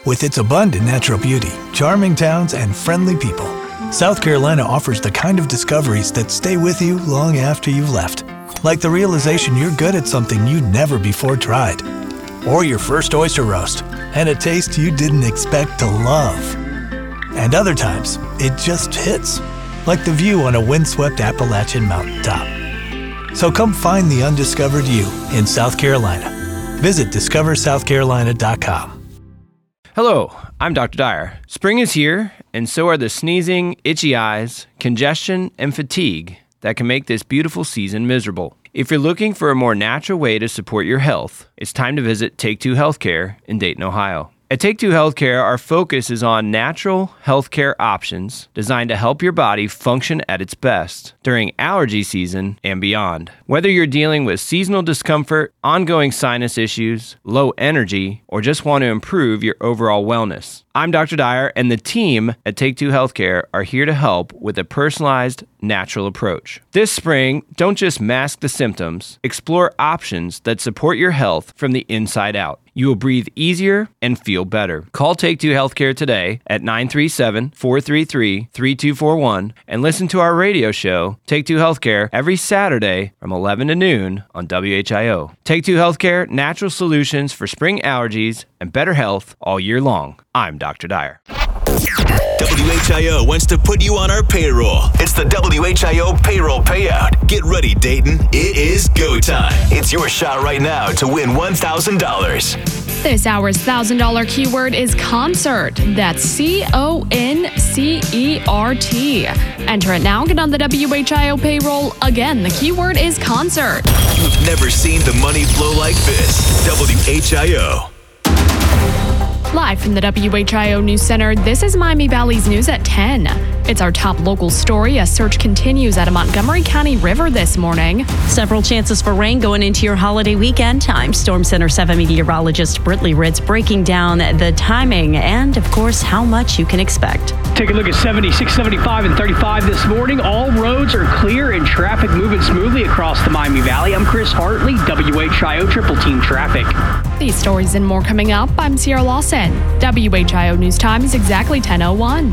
With its abundant natural beauty, charming towns, and friendly people, South Carolina offers the kind of discoveries that stay with you long after you've left. Like the realization you're good at something you never before tried. Or your first oyster roast, and a taste you didn't expect to love. And other times, it just hits. Like the view on a windswept Appalachian mountaintop. So come find the undiscovered you in South Carolina. Visit discoversouthcarolina.com. Hello, I'm Dr. Dyer. Spring is here, and so are the sneezing, itchy eyes, congestion, and fatigue that can make this beautiful season miserable. If you're looking for a more natural way to support your health, it's time to visit Take Two Healthcare in Dayton, Ohio. At Take Two Healthcare, our focus is on natural healthcare options designed to help your body function at its best during allergy season and beyond. Whether you're dealing with seasonal discomfort, ongoing sinus issues, low energy, or just want to improve your overall wellness, I'm Dr. Dyer, and the team at Take Two Healthcare are here to help with a personalized, natural approach. This spring, don't just mask the symptoms, explore options that support your health from the inside out. You will breathe easier and feel better. Call Take Two Healthcare today at 937-433-3241 and listen to our radio show, Take Two Healthcare, every Saturday from 11 to noon on WHIO. Take Two Healthcare, natural solutions for spring allergies and better health all year long. I'm Dr. Dyer. WHIO wants to put you on our payroll. It's the WHIO payroll payout. Get ready, Dayton. It is go time. It's your shot right now to win $1,000. This hour's $1,000 keyword is concert. That's CONCERT. Enter it now. Get on the WHIO payroll. Again, the keyword is concert. You've never seen the money flow like this. WHIO. Live from the WHIO News Center, this is Miami Valley's News at 10. It's our top local story. A search continues at a Montgomery County river this morning. Several chances for rain going into your holiday weekend. I'm Storm Center 7 meteorologist Britley Ritz breaking down the timing and, of course, how much you can expect. Take a look at 76, 75, and 35 this morning. All roads are clear and traffic moving smoothly across the Miami Valley. I'm Chris Hartley, WHIO Triple Team Traffic. These stories and more coming up. I'm Sierra Lawson. WHIO News Time is exactly 10:01.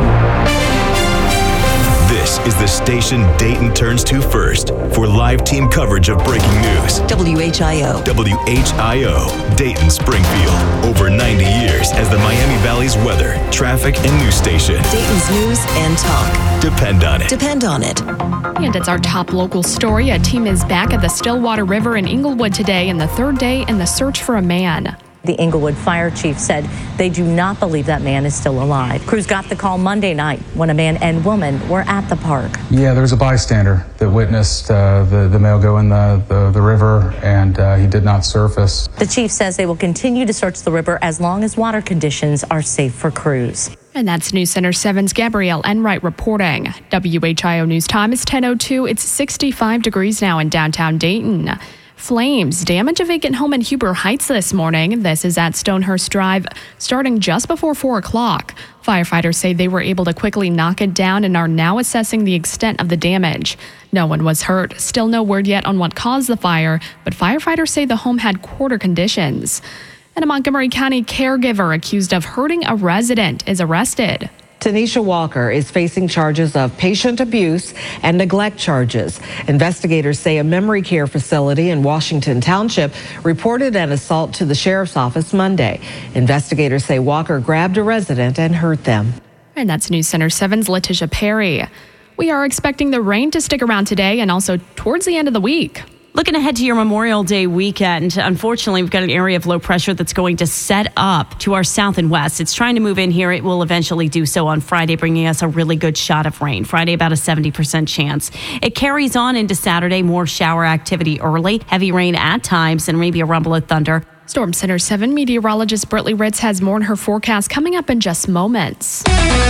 This is the station Dayton turns to first for live team coverage of breaking news. WHIO. WHIO, Dayton, Springfield. Over 90 years as the Miami Valley's weather, traffic, and news station. Dayton's news and talk. Depend on it. Depend on it. And it's our top local story. A team is back at the Stillwater River in Inglewood today in the third day in the search for a man. The Inglewood fire chief said they do not believe that man is still alive. Crews got the call Monday night when a man and woman were at the park. Yeah, there was a bystander that witnessed the male go in the river, and he did not surface. The chief says they will continue to search the river as long as water conditions are safe for crews. And that's News Center 7's Gabrielle Enright reporting. WHIO News Time is 10:02. It's 65 degrees now in downtown Dayton. Flames damage a vacant home in Huber Heights this morning. This is at Stonehurst Drive, starting just before 4 o'clock. Firefighters say they were able to quickly knock it down and are now assessing the extent of the damage. No one was hurt. Still no word yet on what caused the fire, but firefighters say the home had quarter conditions. And a Montgomery County caregiver accused of hurting a resident is arrested. Tanisha Walker is facing charges of patient abuse and neglect charges. Investigators say a memory care facility in Washington Township reported an assault to the sheriff's office Monday. Investigators say Walker grabbed a resident and hurt them. And that's News Center 7's Letitia Perry. We are expecting the rain to stick around today and also towards the end of the week. Looking ahead to your Memorial Day weekend, unfortunately, we've got an area of low pressure that's going to set up to our south and west. It's trying to move in here. It will eventually do so on Friday, bringing us a really good shot of rain. Friday, about a 70% chance. It carries on into Saturday, more shower activity early, heavy rain at times, and maybe a rumble of thunder. Storm Center 7 meteorologist Britley Ritz has more in her forecast coming up in just moments.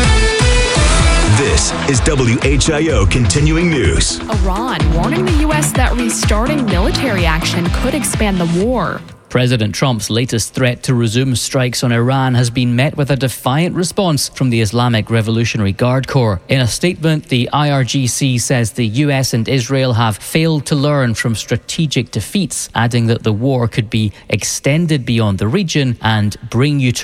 This is WHIO Continuing News. Iran warning the U.S. that restarting military action could expand the war. President Trump's latest threat to resume strikes on Iran has been met with a defiant response from the Islamic Revolutionary Guard Corps. In a statement, the IRGC says the US and Israel have failed to learn from strategic defeats, adding that the war could be extended beyond the region and bring you to